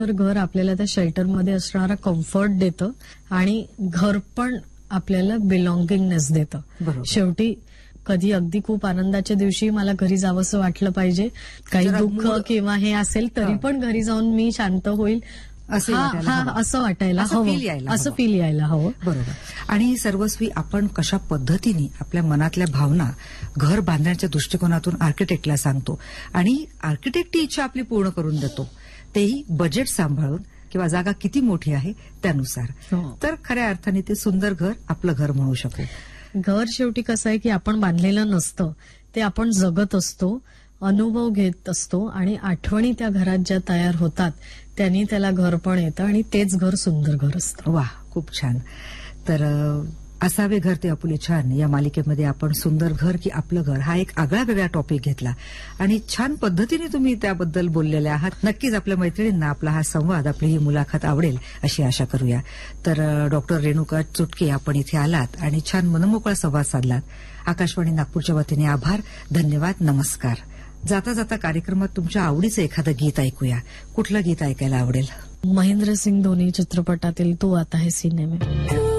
तर घर आपल्याला त्या शेल्टरमध्ये असणारा कम्फर्ट देतं आणि घर पण आपल्याला बिलॉंगिंगनेस देतं. बरोबर. शेवटी कधी अगदी खूप आनंदाच्या दिवशी मला घरी जावंसं वाटलं पाहिजे, काही जरा दुःख मूड- किंवा हे असेल तरी पण घरी जाऊन मी शांत होईल असं वाटायला हवं. असं वाटायला असं हवं, feel यायला असं हवं. फील यायला हवं. बरोबर. आणि सर्वस्वी आपण कशा पद्धतीने आपल्या मनातल्या भावना घर बांधण्याच्या दृष्टिकोनातून आर्किटेक्टला सांगतो आणि आर्किटेक्ट ही इच्छा आपली पूर्ण करून देतो, तेही बजेट सांभाळून किंवा जागा किती मोठी आहे त्यानुसार. हो. तर खऱ्या अर्थाने ते सुंदर घर आपलं घर म्हणू शकू. घर शेवटी कसं आहे की आपण बांधलेलं नसतं, ते आपण जगत असतो, अनुभव घेत असतो आणि आठवणी त्या घरात ज्या तयार होतात त्यांनी त्याला घर पण येतं आणि तेच घर सुंदर घर असतं. वा, खूप छान. तर असावे घर ते आपुले छान या मालिकेमध्ये आपण सुंदर घर की आपलं घर हा एक आगळा वेगळा टॉपिक घेतला आणि छान पद्धतीने तुम्ही त्याबद्दल बोललेले आहात. नक्कीच आपल्या मैत्रिणींना आपला हा संवाद, आपली ही मुलाखत आवडेल अशी आशा करूया. तर डॉक्टर रेणुका चुटके, आपण इथे आलात आणि छान मनमोकळा संवाद साधलात. आकाशवाणी नागपूरच्या वतीने आभार, धन्यवाद, नमस्कार. जाता जाता कार्यक्रमात तुमच्या आवडीचं एखादं गीत ऐकूया. कुठलं गीत ऐकायला आवडेल? महेंद्र सिंग धोनी चित्रपटातील तू आता है सीने में.